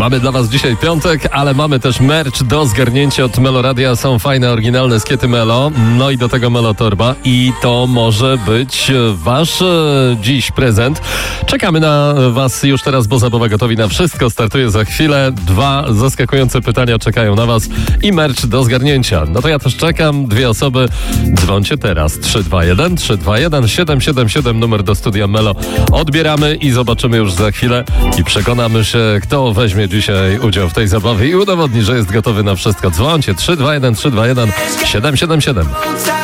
Mamy dla was dzisiaj piątek, ale mamy też merch do zgarnięcia od Meloradia. Są fajne, oryginalne skiety Melo. No i do tego Melo torba. I to może być wasz dziś prezent. Czekamy na was już teraz, bo zabawa gotowi na wszystko. Startuje za chwilę. 2 zaskakujące pytania czekają na was i merch do zgarnięcia. No to ja też czekam. 2 osoby. Dzwońcie teraz. 321 321 777 numer do studia Melo. Odbieramy i zobaczymy już za chwilę i przekonamy się, kto weźmie dzisiaj udział w tej zabawie i udowodni, że jest gotowy na wszystko. Dzwońcie 321 321 777.